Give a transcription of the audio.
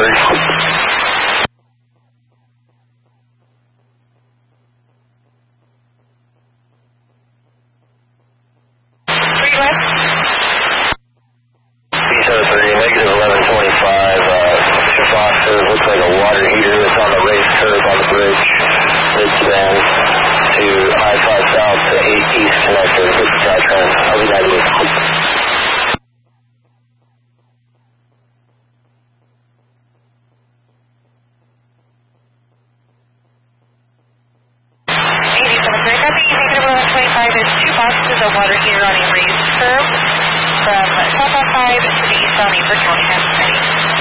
bridge. B73, negative 1125, Foster, looks like a water heater that's on the raised curb on the bridge, mid-span to I-5 South to 8 East connector, good SkyTrans. I'll be back with you. There's two boxes of water heater on a raised curb from South 5 to the east on Beaver County.